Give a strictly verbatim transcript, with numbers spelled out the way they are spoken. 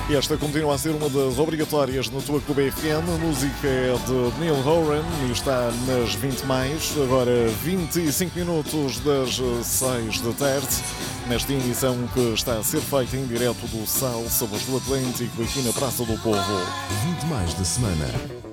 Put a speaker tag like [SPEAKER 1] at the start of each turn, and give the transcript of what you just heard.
[SPEAKER 1] Esta continua a ser uma das obrigatórias na tua Clube F M. A música é de Neil Horan e está nas vinte mais. Agora vinte e cinco minutos das seis da tarde. Nesta emissão que está a ser feita em direto do Sal, Sabores do Atlântico, aqui na Praça do Povo.
[SPEAKER 2] vinte mais da semana.